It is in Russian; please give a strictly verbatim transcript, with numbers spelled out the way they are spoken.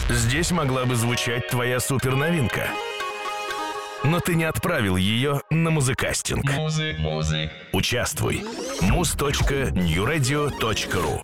Здесь могла бы звучать твоя суперновинка. Но ты не отправил ее на музыкастинг. Музык, музык. Участвуй. муз точка ньюрадио точка ру